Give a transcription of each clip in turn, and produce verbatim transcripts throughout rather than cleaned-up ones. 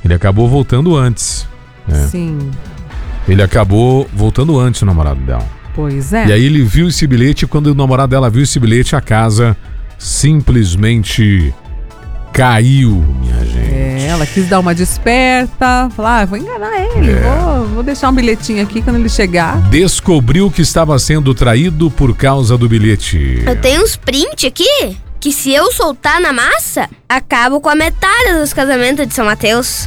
Ele acabou voltando antes. Né? Sim. Ele acabou voltando antes do namorado dela. Pois é. E aí ele viu esse bilhete, e quando o namorado dela viu esse bilhete, a casa simplesmente caiu, minha gente. É, ela quis dar uma desperta, falar, ah, vou enganar ele, É. vou, vou deixar um bilhetinho aqui quando ele chegar. Descobriu que estava sendo traído por causa do bilhete. Eu tenho uns print aqui que se eu soltar na massa, acabo com a metade dos casamentos de São Mateus.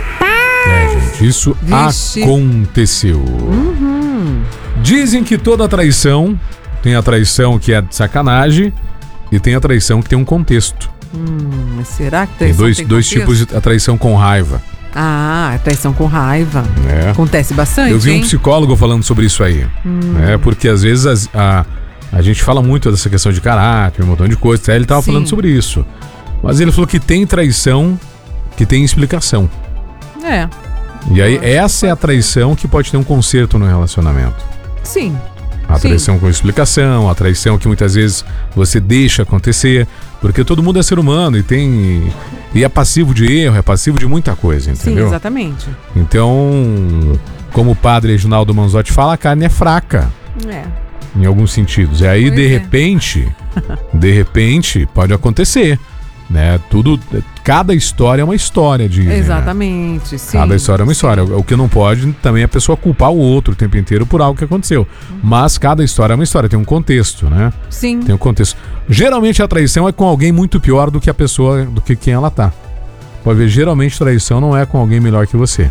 É, gente, isso Vixe. aconteceu. Uhum. Dizem que toda traição tem a traição que é de sacanagem e tem a traição que tem um contexto. Hum, mas será que Tem traição dois, tem dois contexto? tipos de a traição com raiva. Ah, traição com raiva. Né? Acontece bastante, Eu vi um hein? psicólogo falando sobre isso aí. Né? Porque às vezes as- a, a gente fala muito dessa questão de caráter, um montão de coisa. Até ele estava Sim. falando sobre isso. Mas ele falou que tem traição que tem explicação. É, E aí essa é a traição que pode ter um conserto no relacionamento. sim. A Sim. traição com explicação, a traição que muitas vezes você deixa acontecer, porque todo mundo é ser humano e tem e é passivo de erro, é passivo de muita coisa, Sim, entendeu? exatamente. Então, como o padre Reginaldo Manzotti fala, a carne é fraca É. em alguns sentidos. E aí, Pois de é. repente, de repente, pode acontecer, né? Tudo, cada história é uma história, dizem, né? Exatamente, sim. Cada história é uma sim. história. O que não pode também é a pessoa culpar o outro o tempo inteiro por algo que aconteceu. Mas cada história é uma história, tem um contexto, né? Sim. Tem um contexto. Geralmente a traição é com alguém muito pior do que a pessoa, do que quem ela tá. Pode ver, geralmente traição não é com alguém melhor que você.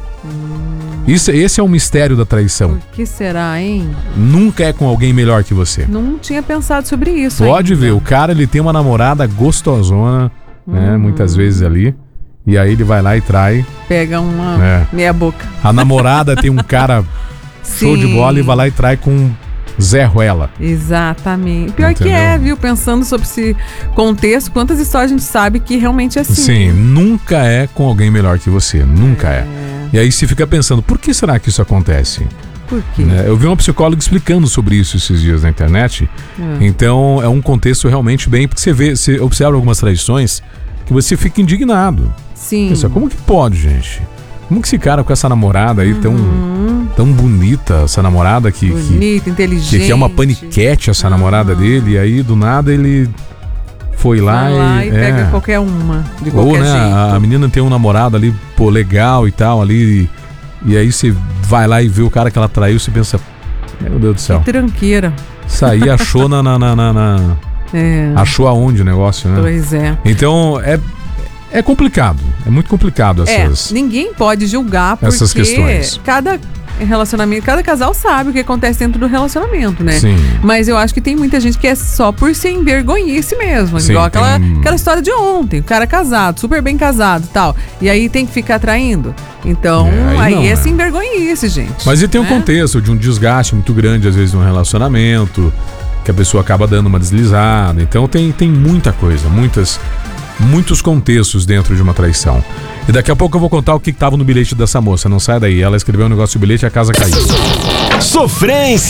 Isso, esse é o mistério da traição. Por que será, hein? Nunca é com alguém melhor que você. Não tinha pensado sobre isso Pode ainda. ver, o cara ele tem uma namorada gostosona, né? Muitas vezes ali. E aí ele vai lá e trai. Pega uma É. meia boca. A namorada tem um cara show de Sim. bola e vai lá e trai com Zé Ruela. Exatamente. Pior Entendeu? que é, viu? Pensando sobre esse contexto, quantas histórias a gente sabe que realmente é assim. Sim, nunca é com alguém melhor que você. Nunca é. E aí você fica pensando, por que será que isso acontece? Por quê? Né? Eu vi uma psicóloga explicando sobre isso esses dias na internet. É. Então é um contexto realmente bem, porque você vê, você observa algumas tradições que você fica indignado. Sim. Pensa, como que pode, gente? Como que esse cara com essa namorada aí tão, tão bonita, essa namorada que, que, Bonita, inteligente. que, que é uma paniquete, essa namorada dele, e aí do nada ele foi lá, Vai lá e, e é. pega qualquer uma, de Ou, qualquer né, jeito. a, a menina tem um namorado ali, pô, legal e tal, ali, e, e aí você vai lá e vê o cara que ela traiu, você pensa, meu Deus do céu, Que tranqueira. isso aí achou na, na, na, na- na- É. achou aonde o negócio, né? Pois é. Então, é, é complicado, é muito complicado essas... É, ninguém pode julgar porque essas questões. cada relacionamento, cada casal sabe o que acontece dentro do relacionamento, né? Sim. Mas eu acho que tem muita gente que é só por ser envergonhice mesmo. Sim, igual aquela, tem- aquela história de ontem. O cara casado, super bem casado e tal. E aí tem que ficar traindo. Então, É, aí aí, não, é né? sem envergonhice, gente. Mas e tem um né? contexto de um desgaste muito grande, às vezes, no relacionamento, que a pessoa acaba dando uma deslizada. Então tem, tem muita coisa, muitas, muitos contextos dentro de uma traição. E daqui a pouco eu vou contar o que estava no bilhete dessa moça. Não sai daí. Ela escreveu um negócio de bilhete e a casa caiu. Sofrência.